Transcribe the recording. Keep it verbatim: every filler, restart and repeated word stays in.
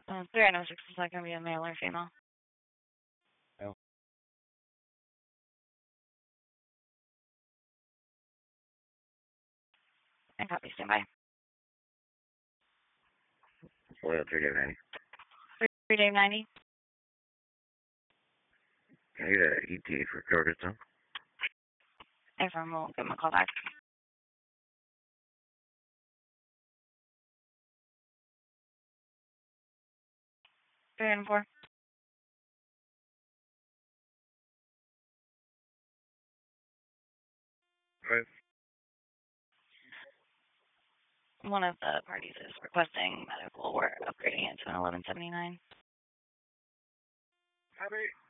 Uh, three oh six, is that going to be a male or female? No. And copy, stand by. Well, three Dave ninety. three Dave ninety. Can I get an E T for Kyrgyzstan? Inform, we'll give him a call back. three and four. Right. One of the parties is requesting medical. We're upgrading it to an eleven seventy-nine. Copy.